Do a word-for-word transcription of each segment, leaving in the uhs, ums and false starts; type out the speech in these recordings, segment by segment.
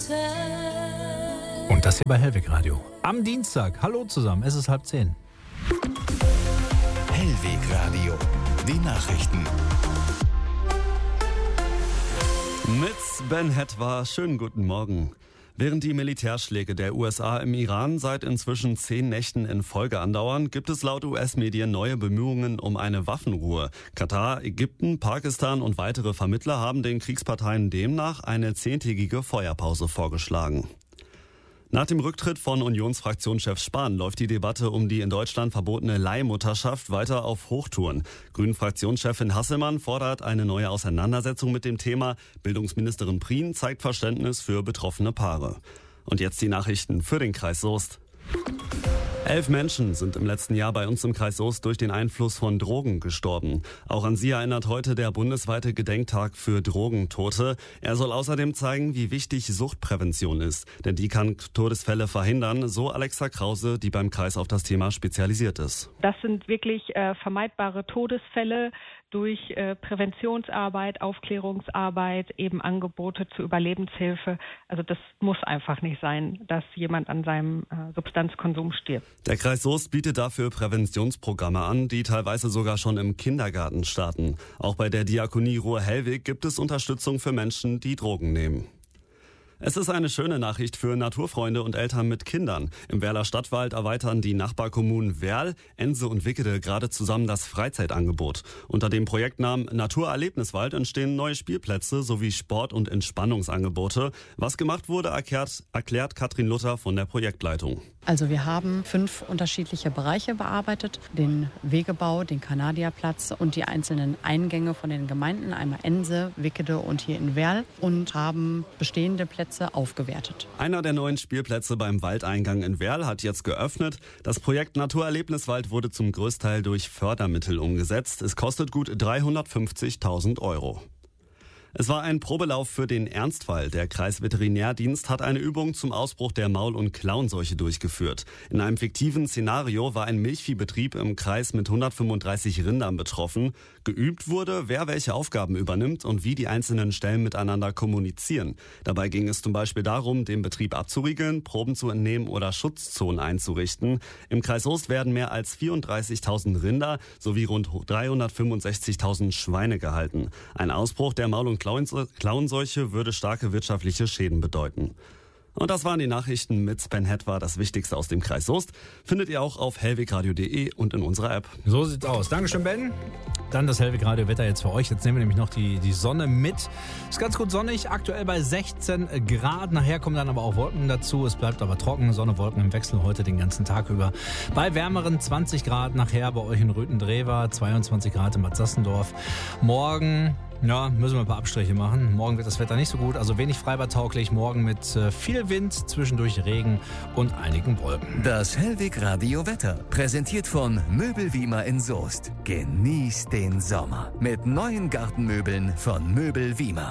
Und das hier bei Hellwig Radio. Am Dienstag. Hallo zusammen, es ist halb zehn. Hellwig Radio. Die Nachrichten. Mit Ben Hetwa, schönen guten Morgen. Während die Militärschläge der U S A im Iran seit inzwischen zehn Nächten in Folge andauern, gibt es laut U S-Medien neue Bemühungen um eine Waffenruhe. Katar, Ägypten, Pakistan und weitere Vermittler haben den Kriegsparteien demnach eine zehntägige Feuerpause vorgeschlagen. Nach dem Rücktritt von Unionsfraktionschef Spahn läuft die Debatte um die in Deutschland verbotene Leihmutterschaft weiter auf Hochtouren. Grünen-Fraktionschefin Hasselmann fordert eine neue Auseinandersetzung mit dem Thema. Bildungsministerin Prien zeigt Verständnis für betroffene Paare. Und jetzt die Nachrichten für den Kreis Soest. Elf Menschen sind im letzten Jahr bei uns im Kreis Soest durch den Einfluss von Drogen gestorben. Auch an sie erinnert heute der bundesweite Gedenktag für Drogentote. Er soll außerdem zeigen, wie wichtig Suchtprävention ist. Denn die kann Todesfälle verhindern, so Alexa Krause, die beim Kreis auf das Thema spezialisiert ist. Das sind wirklich äh, vermeidbare Todesfälle durch äh, Präventionsarbeit, Aufklärungsarbeit, eben Angebote zur Überlebenshilfe. Also das muss einfach nicht sein, dass jemand an seinem äh, Substanzkonsum stirbt. Der Kreis Soest bietet dafür Präventionsprogramme an, die teilweise sogar schon im Kindergarten starten. Auch bei der Diakonie Ruhr-Hellwig gibt es Unterstützung für Menschen, die Drogen nehmen. Es ist eine schöne Nachricht für Naturfreunde und Eltern mit Kindern. Im Werler Stadtwald erweitern die Nachbarkommunen Werl, Ense und Wickede gerade zusammen das Freizeitangebot. Unter dem Projektnamen Naturerlebniswald entstehen neue Spielplätze sowie Sport- und Entspannungsangebote. Was gemacht wurde, erklärt, erklärt Katrin Luther von der Projektleitung. Also wir haben fünf unterschiedliche Bereiche bearbeitet. Den Wegebau, den Kanadierplatz und die einzelnen Eingänge von den Gemeinden. Einmal Ense, Wickede und hier in Werl. Und haben bestehende Plätze aufgewertet. Einer der neuen Spielplätze beim Waldeingang in Werl hat jetzt geöffnet. Das Projekt Naturerlebniswald wurde zum Größteil durch Fördermittel umgesetzt. Es kostet gut dreihundertfünfzigtausend Euro. Es war ein Probelauf für den Ernstfall. Der Kreisveterinärdienst hat eine Übung zum Ausbruch der Maul- und Klauenseuche durchgeführt. In einem fiktiven Szenario war ein Milchviehbetrieb im Kreis mit hundertfünfunddreißig Rindern betroffen. Geübt wurde, wer welche Aufgaben übernimmt und wie die einzelnen Stellen miteinander kommunizieren. Dabei ging es zum Beispiel darum, den Betrieb abzuriegeln, Proben zu entnehmen oder Schutzzonen einzurichten. Im Kreis Soest werden mehr als vierunddreißigtausend Rinder sowie rund dreihundertfünfundsechzigtausend Schweine gehalten. Ein Ausbruch der Maul- und Klauenseuche würde starke wirtschaftliche Schäden bedeuten. Und das waren die Nachrichten mit Ben Hetwa, das Wichtigste aus dem Kreis Soest. Findet ihr auch auf hellwegradio punkt de und in unserer App. So sieht's aus. Dankeschön, Ben. Dann das Hellwig Radio Wetter jetzt für euch. Jetzt nehmen wir nämlich noch die, die Sonne mit. Ist ganz gut sonnig, aktuell bei sechzehn Grad. Nachher kommen dann aber auch Wolken dazu. Es bleibt aber trocken. Sonne, Wolken im Wechsel heute den ganzen Tag über. Bei wärmeren zwanzig Grad nachher bei euch in Rüthendrewer, zweiundzwanzig Grad in Bad Sassendorf. Morgen... Ja, müssen wir ein paar Abstriche machen. Morgen wird das Wetter nicht so gut, also wenig freibadtauglich. Morgen mit äh, viel Wind, zwischendurch Regen und einigen Wolken. Das Hellwig Radio Wetter, präsentiert von Möbelwiemer in Soest. Genießt den Sommer mit neuen Gartenmöbeln von Möbelwiemer.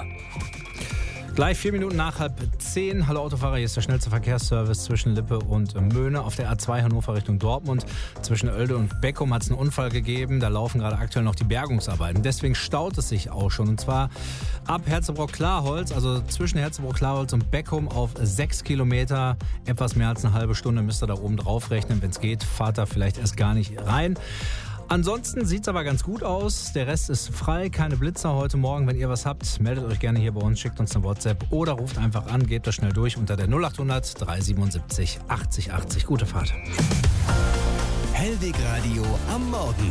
Gleich vier Minuten nach halb zehn. Hallo Autofahrer, hier ist der schnellste Verkehrsservice zwischen Lippe und Möhne. Auf der A zwei Hannover Richtung Dortmund. Zwischen Oelde und Beckum hat es einen Unfall gegeben. Da laufen gerade aktuell noch die Bergungsarbeiten. Deswegen staut es sich auch schon. Und zwar ab Herzebrock-Klarholz, also zwischen Herzebrock-Klarholz und Beckum auf sechs Kilometer. Etwas mehr als eine halbe Stunde müsst ihr da oben drauf rechnen. Wenn es geht, fahrt da vielleicht erst gar nicht rein. Ansonsten sieht es aber ganz gut aus. Der Rest ist frei, keine Blitzer heute Morgen. Wenn ihr was habt, meldet euch gerne hier bei uns, schickt uns eine WhatsApp oder ruft einfach an, gebt das schnell durch unter der null acht hundert dreihundertsiebenundsiebzig achtzig achtzig. Gute Fahrt. Hellwig Radio am Morgen.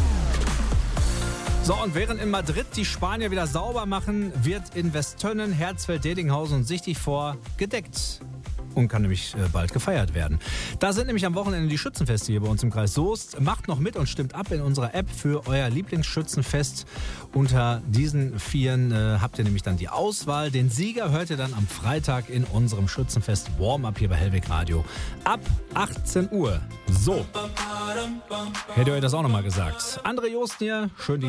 So, und während in Madrid die Spanier wieder sauber machen, wird in Westönnen, Herzfeld, Dedinghausen und Sichtigvor gedeckt. Und kann nämlich bald gefeiert werden. Da sind nämlich am Wochenende die Schützenfeste hier bei uns im Kreis Soest. Macht noch mit und stimmt ab in unserer App für euer Lieblingsschützenfest. Unter diesen Vieren äh, habt ihr nämlich dann die Auswahl. Den Sieger hört ihr dann am Freitag in unserem Schützenfest Warm-Up hier bei Hellwig Radio. Ab achtzehn Uhr. So. Hätte ihr euch das auch nochmal gesagt. André Josten hier, schön die